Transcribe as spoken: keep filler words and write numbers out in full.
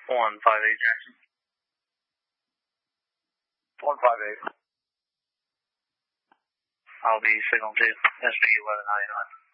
one five eight Jackson. one five eight. I'll be signal two, S B eleven ninety-nine.